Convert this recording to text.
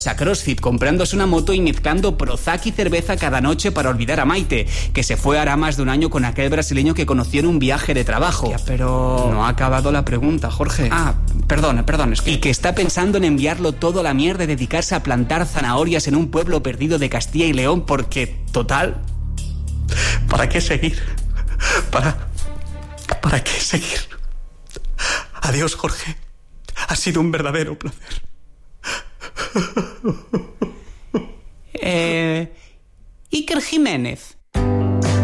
a CrossFit, comprándose una moto y mezclando Prozac y cerveza cada noche para olvidar a Maite, que se fue hará más de un año con aquel brasileño que conoció en un viaje de trabajo. Hostia, pero... No ha acabado la pregunta, Jorge. Perdón, es que... Y que está pensando en enviarlo todo a la mierda y dedicarse a plantar zanahorias en un pueblo perdido de Castilla y León porque, total... ¿Para qué seguir? ¿Para qué seguir? Adiós, Jorge. Ha sido un verdadero placer. Iker Jiménez,